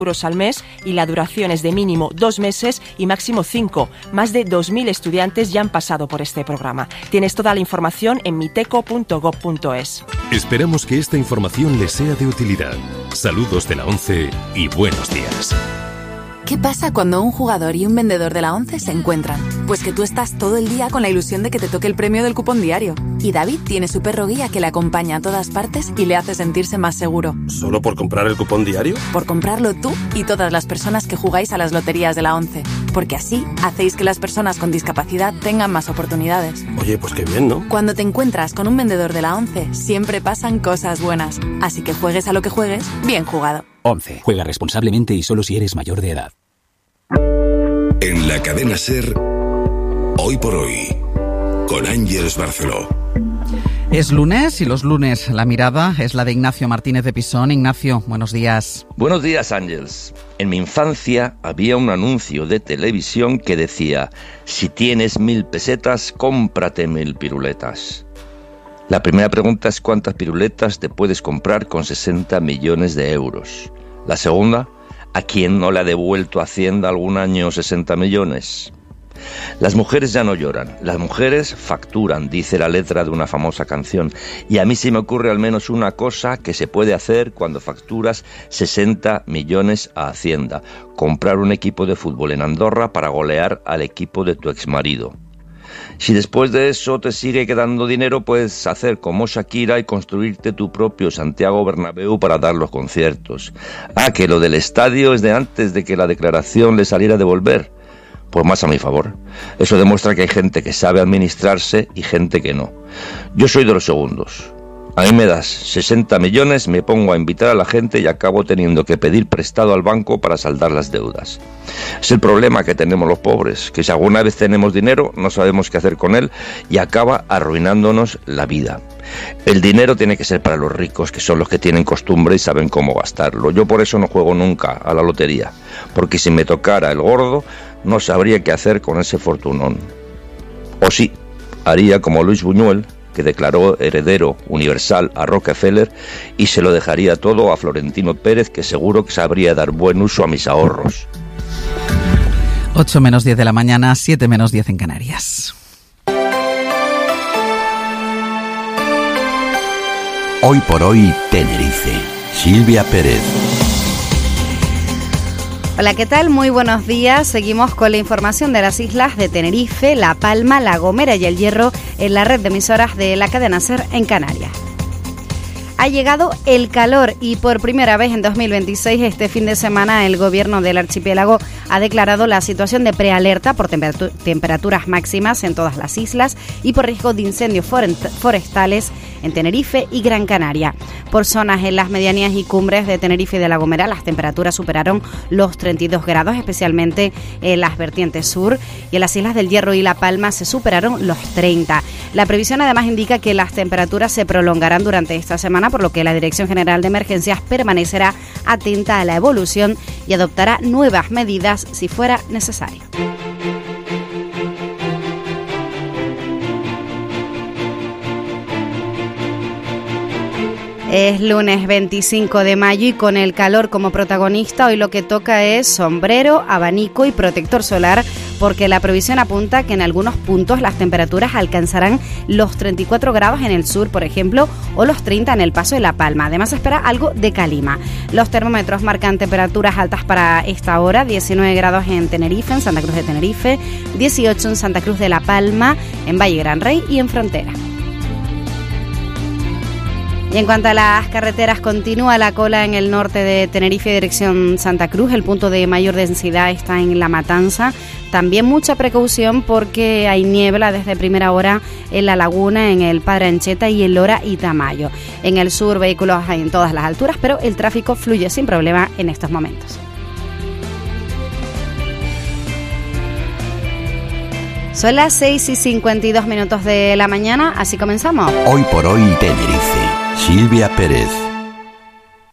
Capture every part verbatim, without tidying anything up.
euros al mes y la duración es de mínimo dos meses y máximo cinco. Más de dos mil estudiantes ya han pasado por este programa. Tienes toda la información en miteco punto gob punto es. Esperamos que esta información les sea de utilidad. Saludos de la ONCE y buenos días. ¿Qué pasa cuando un jugador y un vendedor de la ONCE se encuentran? Pues que tú estás todo el día con la ilusión de que te toque el premio del cupón diario. Y David tiene su perro guía que le acompaña a todas partes y le hace sentirse más seguro. ¿Solo por comprar el cupón diario? Por comprarlo tú y todas las personas que jugáis a las loterías de la ONCE. Porque así hacéis que las personas con discapacidad tengan más oportunidades. Oye, pues qué bien, ¿no? Cuando te encuentras con un vendedor de la ONCE, siempre pasan cosas buenas. Así que juegues a lo que juegues, bien jugado. ONCE. Juega responsablemente y solo si eres mayor de edad. En la cadena SER, Hoy por Hoy, con Ángeles Barceló. Es lunes y los lunes la mirada es la de Ignacio Martínez de Pisón. Ignacio, buenos días. Buenos días, Ángeles. En mi infancia había un anuncio de televisión que decía: si tienes mil pesetas, cómprate mil piruletas. La primera pregunta es ¿cuántas piruletas te puedes comprar con sesenta millones de euros? La segunda, ¿a quién no le ha devuelto Hacienda algún año sesenta millones? Las mujeres ya no lloran, las mujeres facturan, dice la letra de una famosa canción. Y a mí se me ocurre al menos una cosa que se puede hacer cuando facturas sesenta millones a Hacienda: comprar un equipo de fútbol en Andorra para golear al equipo de tu exmarido. Si después de eso te sigue quedando dinero, puedes hacer como Shakira y construirte tu propio Santiago Bernabéu para dar los conciertos. Ah, que lo del estadio es de antes de que la declaración le saliera a devolver. Pues más a mi favor. Eso demuestra que hay gente que sabe administrarse y gente que no. Yo soy de los segundos. A mí me das sesenta millones, me pongo a invitar a la gente y acabo teniendo que pedir prestado al banco para saldar las deudas. Es el problema que tenemos los pobres, que si alguna vez tenemos dinero no sabemos qué hacer con él y acaba arruinándonos la vida. El dinero tiene que ser para los ricos, que son los que tienen costumbre y saben cómo gastarlo. Yo por eso no juego nunca a la lotería, porque si me tocara el gordo no sabría qué hacer con ese fortunón. O sí, haría como Luis Buñuel, que declaró heredero universal a Rockefeller y se lo dejaría todo a Florentino Pérez, que seguro que sabría dar buen uso a mis ahorros. ocho menos diez de la mañana, siete menos diez en Canarias. Hoy por Hoy, Tenerife. Silvia Pérez. Hola, ¿qué tal? Muy buenos días. Seguimos con la información de las islas de Tenerife, La Palma, La Gomera y El Hierro en la red de emisoras de la cadena SER en Canarias. Ha llegado el calor y por primera vez en dos mil veintiséis, este fin de semana, el gobierno del archipiélago ha declarado la situación de prealerta por temperatur- temperaturas máximas en todas las islas y por riesgo de incendios forestales en Tenerife y Gran Canaria. Por zonas en las medianías y cumbres de Tenerife y de La Gomera, las temperaturas superaron los treinta y dos grados, especialmente en las vertientes sur, y en las islas del Hierro y La Palma se superaron los treinta. La previsión además indica que las temperaturas se prolongarán durante esta semana, por lo que la Dirección General de Emergencias permanecerá atenta a la evolución y adoptará nuevas medidas si fuera necesario. Es lunes veinticinco de mayo y con el calor como protagonista, hoy lo que toca es sombrero, abanico y protector solar, porque la previsión apunta que en algunos puntos las temperaturas alcanzarán los treinta y cuatro grados en el sur, por ejemplo, o los treinta en el Paso de La Palma. Además se espera algo de calima. Los termómetros marcan temperaturas altas para esta hora: diecinueve grados en Tenerife, en Santa Cruz de Tenerife, dieciocho en Santa Cruz de La Palma, en Valle Gran Rey y en Frontera. Y en cuanto a las carreteras, continúa la cola en el norte de Tenerife, dirección Santa Cruz. El punto de mayor densidad está en La Matanza. También mucha precaución porque hay niebla desde primera hora en La Laguna, en el Padre Ancheta y en Lora y Tamayo. En el sur, vehículos en todas las alturas, pero el tráfico fluye sin problema en estos momentos. Son las seis y cincuenta y dos minutos de la mañana, así comenzamos. Hoy por Hoy, Tenerife. Silvia Pérez.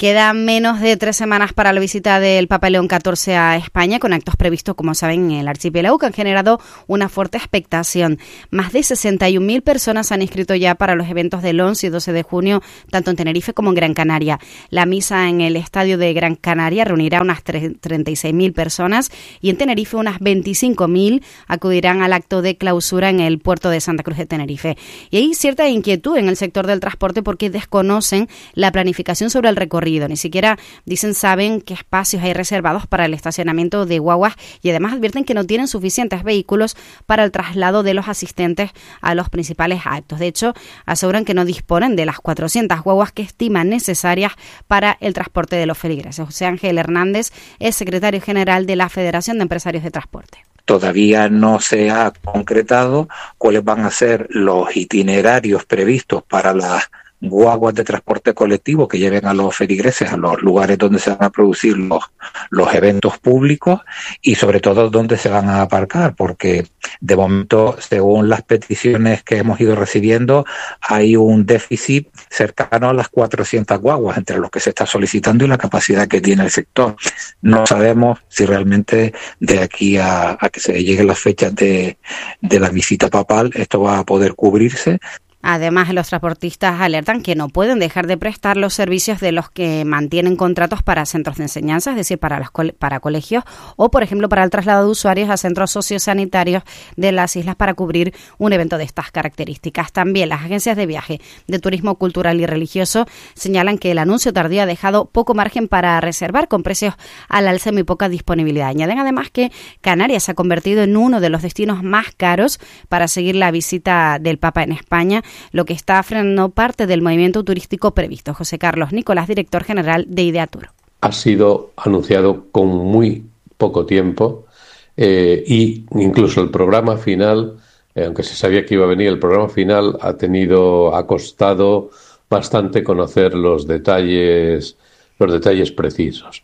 Quedan menos de tres semanas para la visita del Papa León catorce a España, con actos previstos, como saben, en el archipiélago, que han generado una fuerte expectación. Más de sesenta y un mil personas se han inscrito ya para los eventos del once y doce de junio, tanto en Tenerife como en Gran Canaria. La misa en el estadio de Gran Canaria reunirá unas treinta y seis mil personas y en Tenerife unas veinticinco mil acudirán al acto de clausura en el puerto de Santa Cruz de Tenerife. Y hay cierta inquietud en el sector del transporte porque desconocen la planificación sobre el recorrido. Ni siquiera dicen saben qué espacios hay reservados para el estacionamiento de guaguas y además advierten que no tienen suficientes vehículos para el traslado de los asistentes a los principales actos. De hecho, aseguran que no disponen de las cuatrocientas guaguas que estiman necesarias para el transporte de los feligreses. José Ángel Hernández es secretario general de la Federación de Empresarios de Transporte. Todavía no se ha concretado cuáles van a ser los itinerarios previstos para las guaguas de transporte colectivo que lleven a los feligreses a los lugares donde se van a producir los, los eventos públicos y sobre todo dónde se van a aparcar, porque de momento, según las peticiones que hemos ido recibiendo, hay un déficit cercano a las cuatrocientas guaguas entre los que se está solicitando y la capacidad que tiene el sector. No sabemos si realmente de aquí a, a que se lleguen las fechas de, de la visita papal esto va a poder cubrirse. Además, los transportistas alertan que no pueden dejar de prestar los servicios de los que mantienen contratos para centros de enseñanza, es decir, para los cole- para colegios o, por ejemplo, para el traslado de usuarios a centros sociosanitarios de las islas para cubrir un evento de estas características. También las agencias de viaje de turismo cultural y religioso señalan que el anuncio tardío ha dejado poco margen para reservar, con precios al alza y muy poca disponibilidad. Añaden además que Canarias se ha convertido en uno de los destinos más caros para seguir la visita del Papa en España, lo que está frenando parte del movimiento turístico previsto. José Carlos Nicolás, director general de Ideatur. Ha sido anunciado con muy poco tiempo eh, y incluso el programa final, eh, aunque se sabía que iba a venir, el programa final ha tenido, ha costado bastante conocer los detalles, los detalles precisos.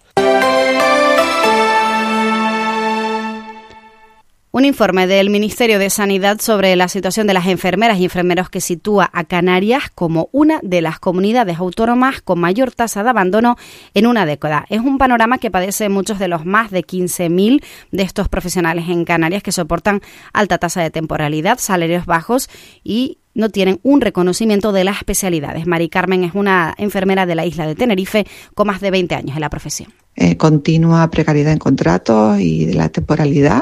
Un informe del Ministerio de Sanidad sobre la situación de las enfermeras y enfermeros que sitúa a Canarias como una de las comunidades autónomas con mayor tasa de abandono en una década. Es un panorama que padecen muchos de los más de quince mil de estos profesionales en Canarias, que soportan alta tasa de temporalidad, salarios bajos y no tienen un reconocimiento de las especialidades. Mari Carmen es una enfermera de la isla de Tenerife con más de veinte años en la profesión. Eh, continua precariedad en contratos y de la temporalidad,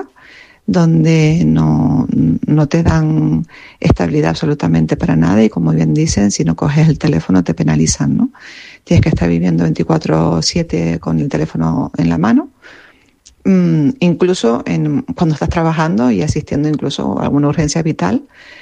donde no, no te dan estabilidad absolutamente para nada y, como bien dicen, si no coges el teléfono te penalizan, ¿no? Tienes que estar viviendo veinticuatro siete con el teléfono en la mano, mm, incluso en, cuando estás trabajando y asistiendo incluso a alguna urgencia vital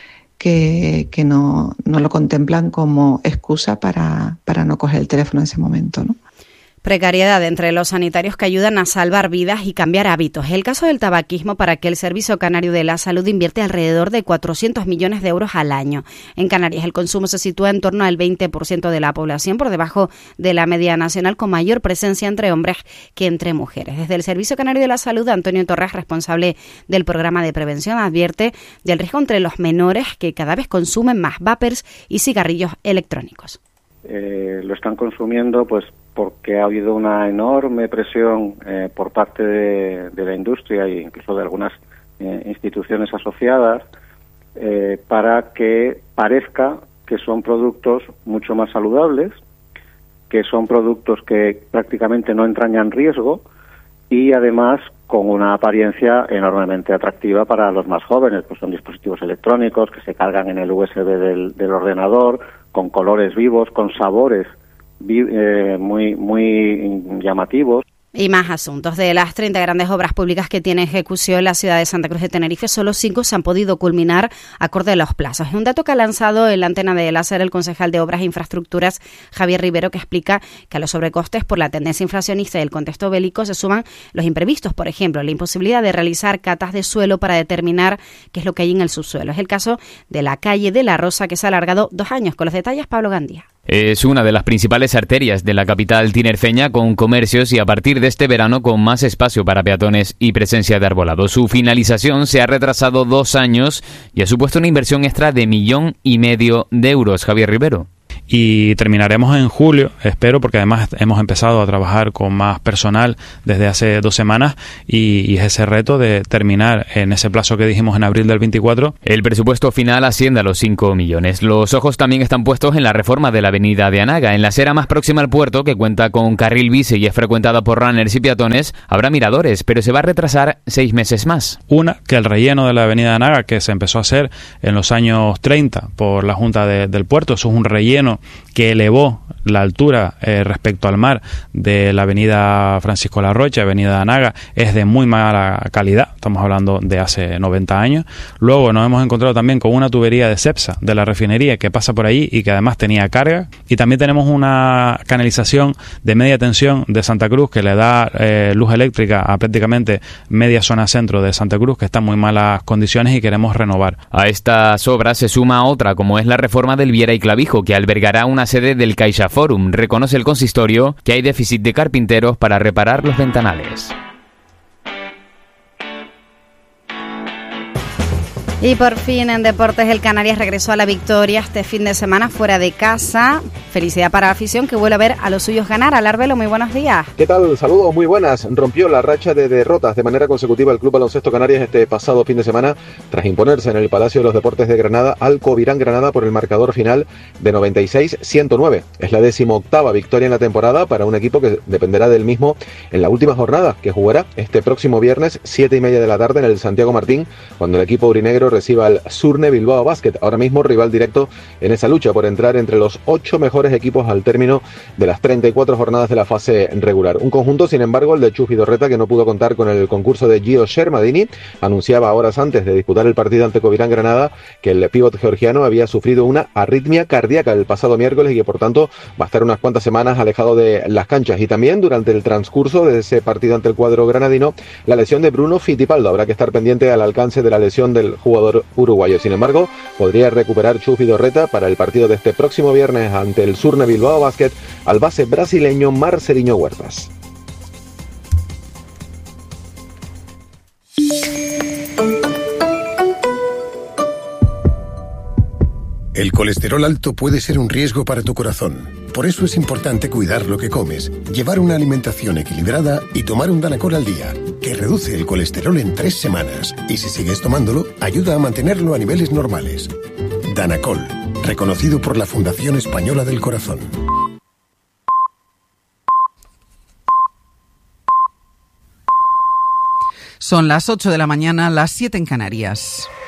que, que no, no lo contemplan como excusa para, para no coger el teléfono en ese momento, ¿no? Precariedad entre los sanitarios que ayudan a salvar vidas y cambiar hábitos. El caso del tabaquismo, para que el Servicio Canario de la Salud invierte alrededor de cuatrocientos millones de euros al año. En Canarias el consumo se sitúa en torno al veinte por ciento de la población, por debajo de la media nacional, con mayor presencia entre hombres que entre mujeres. Desde el Servicio Canario de la Salud, Antonio Torres, responsable del programa de prevención, advierte del riesgo entre los menores, que cada vez consumen más vapers y cigarrillos electrónicos. Eh, lo están consumiendo pues porque ha habido una enorme presión eh, por parte de, de la industria e incluso de algunas eh, instituciones asociadas eh, para que parezca que son productos mucho más saludables, que son productos que prácticamente no entrañan riesgo y además con una apariencia enormemente atractiva para los más jóvenes, pues son dispositivos electrónicos que se cargan en el U S B del, del ordenador, con colores vivos, con sabores eh, muy muy llamativos. Y más asuntos. De las treinta grandes obras públicas que tiene ejecución la ciudad de Santa Cruz de Tenerife, solo cinco se han podido culminar acorde a los plazos. Es un dato que ha lanzado en la antena de Láser el concejal de Obras e Infraestructuras, Javier Rivero, que explica que a los sobrecostes por la tendencia inflacionista y el contexto bélico se suman los imprevistos, por ejemplo, la imposibilidad de realizar catas de suelo para determinar qué es lo que hay en el subsuelo. Es el caso de la calle de La Rosa, que se ha alargado dos años. Con los detalles, Pablo Gandía. Es una de las principales arterias de la capital tinerfeña, con comercios y a partir de este verano con más espacio para peatones y presencia de arbolado. Su finalización se ha retrasado dos años y ha supuesto una inversión extra de millón y medio de euros. Javier Rivero. y terminaremos en julio, espero, porque además hemos empezado a trabajar con más personal desde hace dos semanas y, y es ese reto de terminar en ese plazo que dijimos en abril del veinticuatro. El presupuesto final asciende a los cinco millones. Los ojos también están puestos en la reforma de la avenida de Anaga. En la acera más próxima al puerto, que cuenta con carril bici y es frecuentada por runners y peatones, habrá miradores, pero se va a retrasar seis meses más. Una, que el relleno de la avenida de Anaga, que se empezó a hacer en los años treinta por la Junta de, del Puerto, eso es un relleno que elevó la altura eh, respecto al mar de la avenida Francisco Larrocha, avenida de Anaga, es de muy mala calidad, estamos hablando de hace noventa años. Luego nos hemos encontrado también con una tubería de Cepsa, de la refinería, que pasa por ahí y que además tenía carga, y también tenemos una canalización de media tensión de Santa Cruz que le da eh, luz eléctrica a prácticamente media zona centro de Santa Cruz, que está en muy malas condiciones y queremos renovar. A estas obras se suma otra, como es la reforma del Viera y Clavijo, que albergará una sede del Caixa Forum. Reconoce el consistorio que hay déficit de carpinteros para reparar los ventanales. Y por fin en Deportes el Canarias regresó a la victoria este fin de semana fuera de casa. Felicidad para la afición que vuelve a ver a los suyos ganar. Alarbelo, muy buenos días. ¿Qué tal? Saludos, muy buenas. Rompió la racha de derrotas de manera consecutiva el Club Baloncesto Canarias este pasado fin de semana tras imponerse en el Palacio de los Deportes de Granada al Covirán Granada por el marcador final de noventa y seis a ciento nueve. Es la decimoctava victoria en la temporada para un equipo que dependerá del mismo en la última jornada, que jugará este próximo viernes siete y media de la tarde en el Santiago Martín, cuando el equipo aurinegro reciba al Surne Bilbao Basket, ahora mismo rival directo en esa lucha por entrar entre los ocho mejores equipos al término de las treinta y cuatro jornadas de la fase regular. Un conjunto, sin embargo, el de Chus Vidorreta, que no pudo contar con el concurso de Gio Shermadini. Anunciaba horas antes de disputar el partido ante Covirán Granada que el pívot georgiano había sufrido una arritmia cardíaca el pasado miércoles y que por tanto va a estar unas cuantas semanas alejado de las canchas. Y también durante el transcurso de ese partido ante el cuadro granadino, la lesión de Bruno Fittipaldo. Habrá que estar pendiente al alcance de la lesión del jugador uruguayo. Sin embargo, podría recuperar Chus Vidorreta para el partido de este próximo viernes ante el Surne Bilbao Basket al base brasileño Marceliño Huertas. El colesterol alto puede ser un riesgo para tu corazón. Por eso es importante cuidar lo que comes, llevar una alimentación equilibrada y tomar un Danacol al día, que reduce el colesterol en tres semanas. Y si sigues tomándolo, ayuda a mantenerlo a niveles normales. Danacol, reconocido por la Fundación Española del Corazón. Son las ocho de la mañana, las siete en Canarias.